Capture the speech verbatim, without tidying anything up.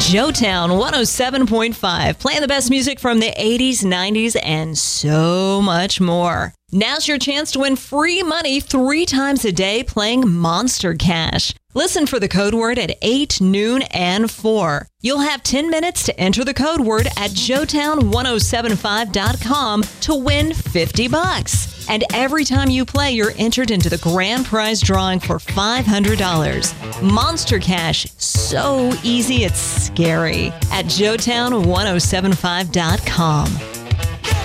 Joetown one oh seven point five, playing the best music from the eighties, nineties, and so much more. Now's your chance to win free money three times a day playing Monster Cash. Listen for the code word at eight, noon, and four. You'll have ten minutes to enter the code word at joetown ten seventy-five dot com to win fifty bucks. And every time you play, you're entered into the grand prize drawing for five hundred dollars. Monster Cash, so easy it's scary. At joetown ten seventy-five dot com.